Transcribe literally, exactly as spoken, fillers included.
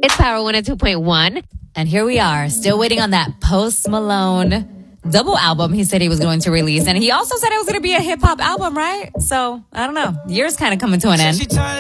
It's Power one oh two point one. And here we are, still waiting on that Post Malone double album he said he was going to release. And he also said it was going to be a hip-hop album, right? So, I don't know. Year's kind of coming to an end.